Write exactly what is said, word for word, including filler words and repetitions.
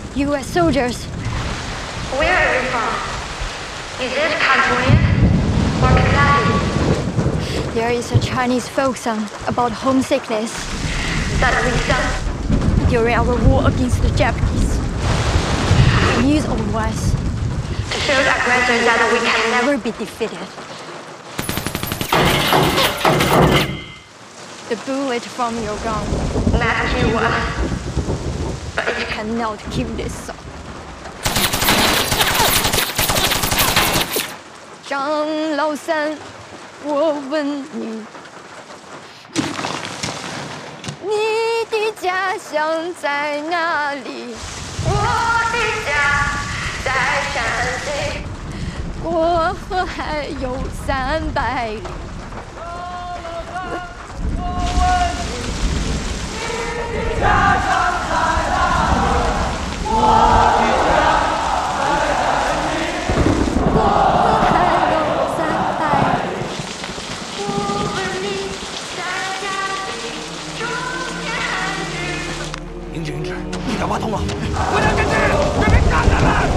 U S soldiers. Where are you from? Is it California or Kentucky? There is a Chinese folk song about homesickness That we sung during our war against the Japanese. We use our voice to show the aggressors that we can never. never be defeated. The bullet from your gun Might kill us, but it cannot kill this soul. 张老三，我问你，你的家乡在哪里？ 我的家在山西。 过河还有三百里。 家乡在哪里？我的家在山西。 过河还有三百里。 我问你在哪里？中天还是？ 英志，英志，一点挖通了！快点跟进，别被打下来！